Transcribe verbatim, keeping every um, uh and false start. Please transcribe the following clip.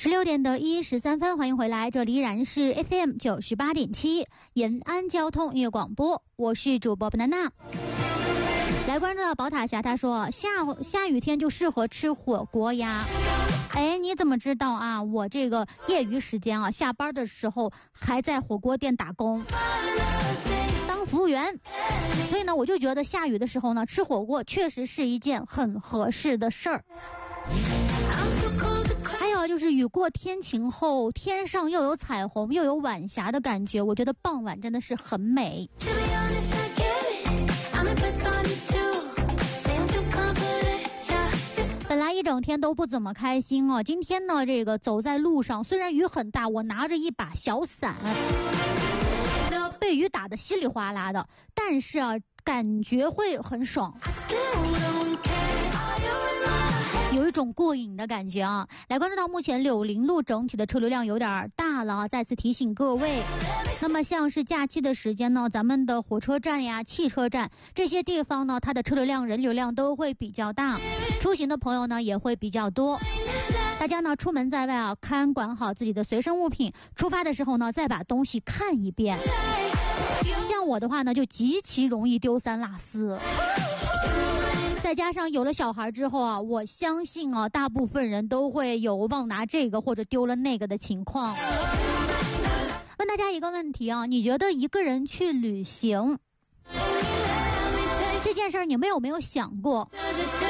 十六点的一十三分，欢迎回来，这里依然是 F M 九十八点七延安交通音乐广播，我是主播 banana。来关注到宝塔侠，他说下下雨天就适合吃火锅呀。哎，你怎么知道啊？我这个业余时间啊，下班的时候还在火锅店打工，当服务员，所以呢，我就觉得下雨的时候呢，吃火锅确实是一件很合适的事儿。还有就是雨过天晴后，天上又有彩虹又有晚霞的感觉，我觉得傍晚真的是很美。本来一整天都不怎么开心哦，今天呢，这个走在路上，虽然雨很大，我拿着一把小伞，被雨打得稀里哗啦的，但是啊，感觉会很爽。有一种过瘾的感觉啊！来关注到目前柳林路整体的车流量有点大了，再次提醒各位。那么像是假期的时间呢，咱们的火车站呀、汽车站这些地方呢，它的车流量、人流量都会比较大，出行的朋友呢也会比较多。大家呢出门在外啊，看管好自己的随身物品，出发的时候呢再把东西看一遍。像我的话呢，就极其容易丢三落四。再加上有了小孩之后啊，我相信啊，大部分人都会有忘拿这个或者丢了那个的情况。问大家一个问题啊，你觉得一个人去旅行这件事儿，你们有没有想过，